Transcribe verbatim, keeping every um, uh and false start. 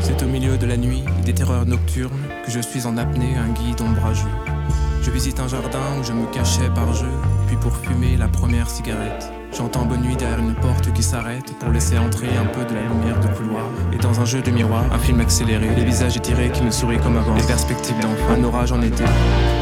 C'est au milieu de la nuit et des terreurs nocturnes que je suis en apnée, un guide ombrageux. Je visite un jardin où je me cachais par jeu, puis pour fumer la première cigarette. J'entends Bonne Nuit derrière une porte qui s'arrête pour laisser entrer un peu de la lumière de couloir. Et dans un jeu de miroir, un film accéléré, les visages étirés qui me sourient comme avant, les perspectives d'enfant, un orage en été.